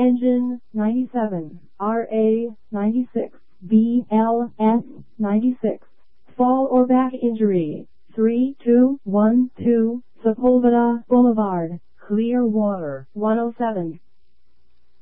Engine 97, RA 96, BLS 96. Fall or back injury 3212 Sepulveda Boulevard, Clearwater 107.